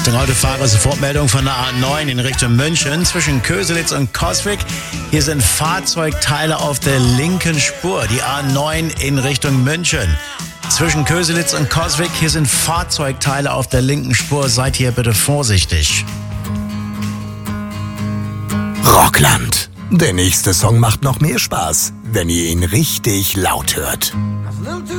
Achtung, Autofahrer, Sofortmeldung von der A9 in Richtung München zwischen Köselitz und Coswig. Hier sind Fahrzeugteile auf der linken Spur. Die A9 in Richtung München. Zwischen Köselitz und Coswig, hier sind Fahrzeugteile auf der linken Spur. Seid hier bitte vorsichtig. Rockland. Der nächste Song macht noch mehr Spaß, wenn ihr ihn richtig laut hört.